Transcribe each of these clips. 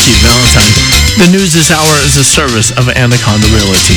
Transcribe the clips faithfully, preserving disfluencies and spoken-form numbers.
Realty Valentine. The news this hour is a service of Anaconda Realty.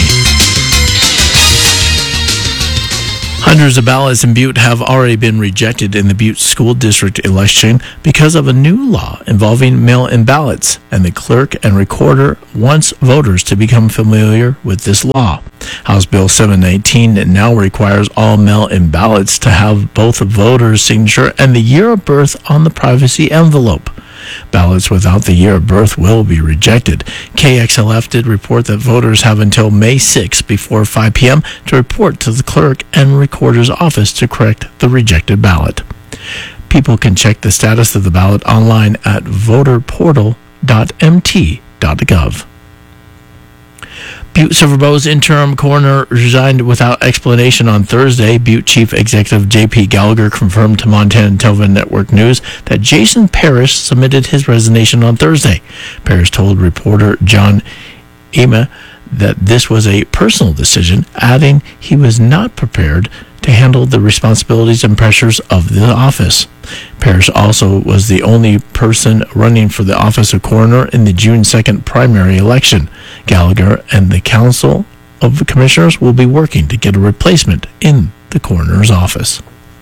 Hundreds of ballots in Butte have already been rejected in the Butte School District election because of a new law involving mail-in ballots, and the clerk and recorder wants voters to become familiar with this law. House Bill seven nineteen now requires all mail-in ballots to have both a voter's signature and the year of birth on the privacy envelope. Ballots without the year of birth will be rejected. K X L F did report that voters have until May sixth before five p.m. to report to the clerk and recorder's office to correct the rejected ballot. People can check the status of the ballot online at voter portal dot m t dot gov. Butte Silver Bow's interim coroner resigned without explanation on Thursday. Butte Chief Executive J P Gallagher confirmed to Montana Television Network News that Jason Parrish submitted his resignation on Thursday. Parrish told reporter John Ema that this was a personal decision, adding he was not prepared to handle the responsibilities and pressures of the office. Parrish also was the only person running for the office of coroner in the June second primary election. Gallagher and the Council of Commissioners will be working to get a replacement in the coroner's office.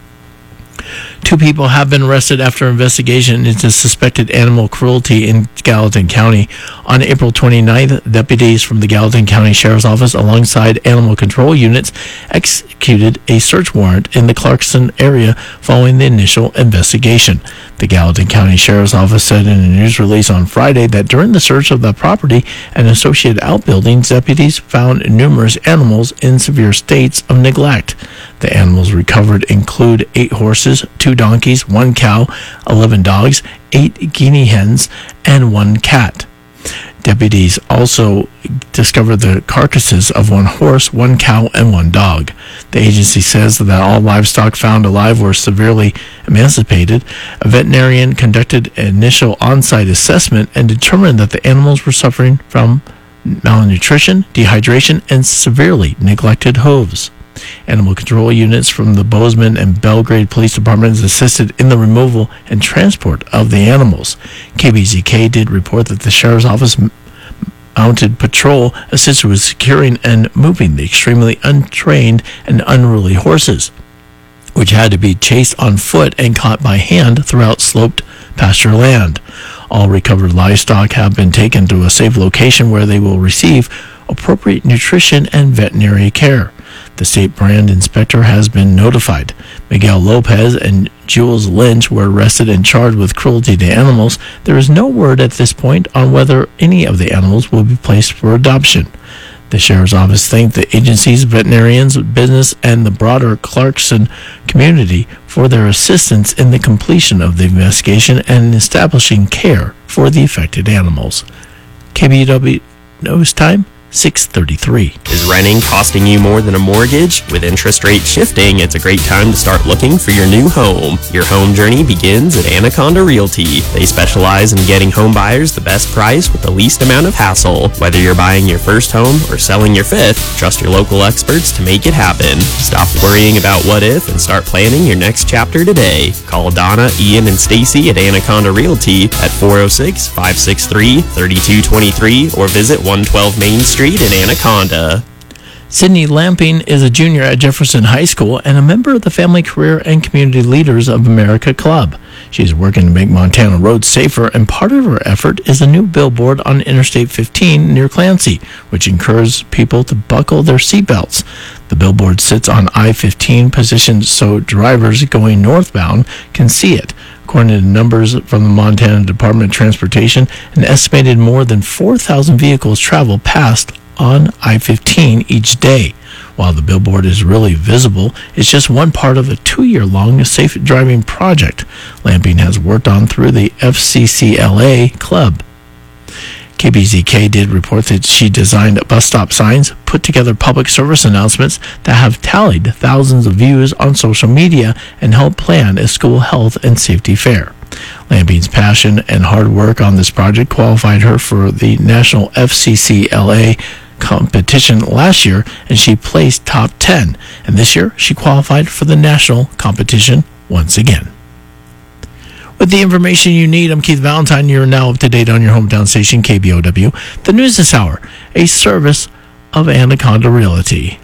Two people have been arrested after investigation into suspected animal cruelty in Gallatin County. On April twenty-ninth, deputies from the Gallatin County Sheriff's Office alongside animal control units executed a search warrant in the Clarkson area following the initial investigation. The Gallatin County Sheriff's Office said in a news release on Friday that during the search of the property and associated outbuildings, deputies found numerous animals in severe states of neglect. The animals recovered include eight horses, two donkeys, one cow, eleven dogs, eight guinea hens, and one cat. Deputies also discovered the carcasses of one horse, one cow, and one dog. The agency says that all livestock found alive were severely emancipated. A veterinarian conducted an initial on-site assessment and determined that the animals were suffering from malnutrition, dehydration, and severely neglected hooves. Animal control units from the Bozeman and Belgrade Police Departments assisted in the removal and transport of the animals. K B Z K did report that the Sheriff's Office mounted patrol assisted with securing and moving the extremely untrained and unruly horses, which had to be chased on foot and caught by hand throughout sloped pasture land. All recovered livestock have been taken to a safe location where they will receive appropriate nutrition and veterinary care. The state brand inspector has been notified. Miguel Lopez and Jules Lynch were arrested and charged with cruelty to animals. There is no word at this point on whether any of the animals will be placed for adoption. The Sheriff's Office thanked the agencies, veterinarians, business, and the broader Clarkson community for their assistance in the completion of the investigation and establishing care for the affected animals. K B W News Time, six thirty-three. Is renting costing you more than a mortgage? With interest rates shifting, it's a great time to start looking for your new home. Your home journey begins at Anaconda Realty. They specialize in getting home buyers the best price with the least amount of hassle. Whether you're buying your first home or selling your fifth, trust your local experts to make it happen. Stop worrying about what if and start planning your next chapter today. Call Donna, Ian, and Stacy at Anaconda Realty at four oh six, five six three, three two two three or visit one twelve Main Street in Anaconda. Sydney Lamping is a junior at Jefferson High School and a member of the Family, Career, and Community Leaders of America Club. She's working to make Montana roads safer, and part of her effort is a new billboard on Interstate fifteen near Clancy, which encourages people to buckle their seatbelts. The billboard sits on I fifteen, positioned so drivers going northbound can see it. According to numbers from the Montana Department of Transportation, an estimated more than four thousand vehicles travel past on I fifteen each day. While the billboard is really visible, it's just one part of a two-year-long safe driving project Lamping has worked on through the F C C L A Club. K B Z K did report that she designed bus stop signs, put together public service announcements that have tallied thousands of views on social media, and helped plan a school health and safety fair. Lamping's passion and hard work on this project qualified her for the National F C C L A competition last year, and she placed top ten. And this year, she qualified for the national competition once again. With the information you need, I'm Keith Valentine. You're now up to date on your hometown station, K B O W. The News This Hour, a service of Anaconda Realty.